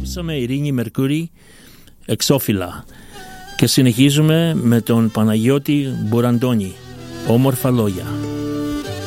Ακούσαμε Ειρήνη Μερκούρη, Εξώφυλλα, και συνεχίζουμε με τον Παναγιώτη Μπουραντώνη, Όμορφα λόγια.